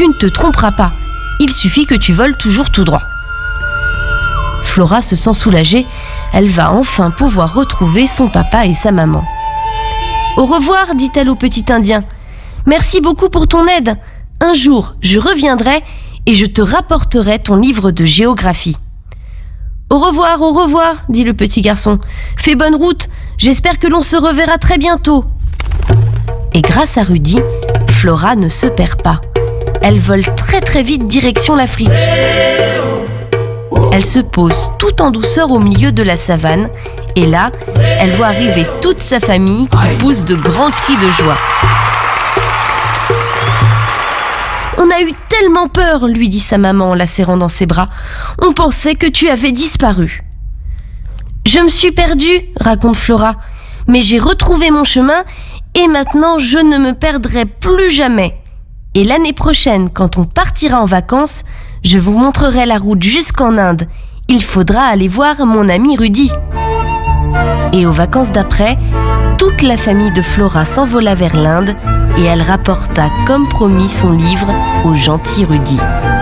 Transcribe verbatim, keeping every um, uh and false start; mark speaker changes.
Speaker 1: tu ne te tromperas pas. Il suffit que tu voles toujours tout droit. » Flora se sent soulagée. Elle va enfin pouvoir retrouver son papa et sa maman. « Au revoir, dit-elle au petit Indien. Merci beaucoup pour ton aide. Un jour, je reviendrai et je te rapporterai ton livre de géographie. »« Au revoir, au revoir, dit le petit garçon. Fais bonne route, j'espère que l'on se reverra très bientôt. » Et grâce à Rudy, Flora ne se perd pas. Elle vole très très vite direction l'Afrique. Elle se pose tout en douceur au milieu de la savane et là, elle voit arriver toute sa famille qui pousse de grands cris de joie. « On a eu tellement peur, lui dit sa maman en la serrant dans ses bras. On pensait que tu avais disparu. »« Je me suis perdue, raconte Flora, mais j'ai retrouvé mon chemin et maintenant je ne me perdrai plus jamais. Et l'année prochaine, quand on partira en vacances, je vous montrerai la route jusqu'en Inde. Il faudra aller voir mon ami Rudy. » Et aux vacances d'après, toute la famille de Flora s'envola vers l'Inde et elle rapporta comme promis son livre au gentil Rudy.